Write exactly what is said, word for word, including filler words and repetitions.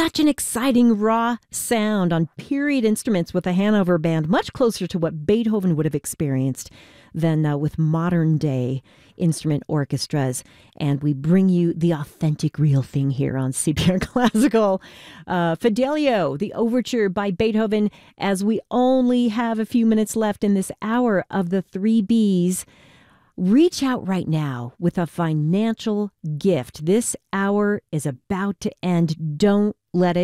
such an exciting raw sound on period instruments with the Hanover Band, much closer to what Beethoven would have experienced than uh, with modern day instrument orchestras. And we bring you the authentic, real thing here on C P R Classical. Uh, Fidelio, the overture by Beethoven, as we only have a few minutes left in this hour of the three B's. Reach out right now with a financial gift. This hour is about to end. Don't let it